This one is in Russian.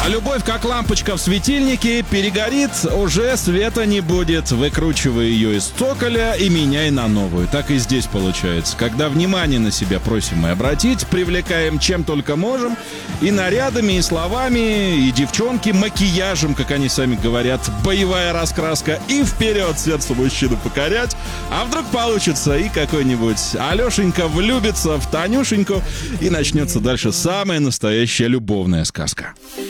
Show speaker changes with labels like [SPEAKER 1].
[SPEAKER 1] А любовь, как лампочка в светильнике, перегорит, уже света не будет. Выкручивай ее из цоколя и меняй на новую. Так и здесь получается. Когда внимание на себя просим мы обратить, привлекаем чем только можем. И нарядами, и словами, и девчонки макияжем, как они сами говорят. Боевая раскраска. И вперед сердце мужчины покорять. А вдруг получится и какой-нибудь Алешенька влюбится в Танюшеньку. И начнется дальше самая настоящая любовная сказка.